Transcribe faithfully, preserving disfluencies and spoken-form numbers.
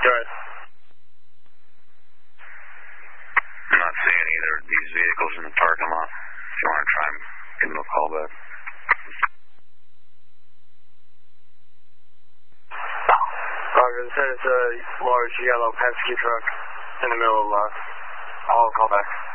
Right. I'm not seeing either of these vehicles in the parking lot. If you want to try them, give them a call back. Roger, said it's a large yellow Penske truck in the middle of the lot. I'll call back.